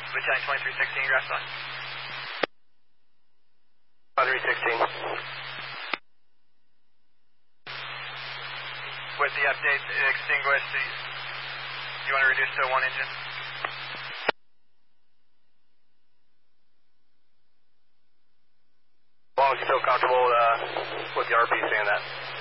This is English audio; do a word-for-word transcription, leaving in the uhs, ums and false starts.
Battalion twenty-three sixteen, grass line. twenty-three sixteen. With the update extinguished, do you, do you want to reduce to one engine? As long as you feel comfortable uh, with the R P saying that.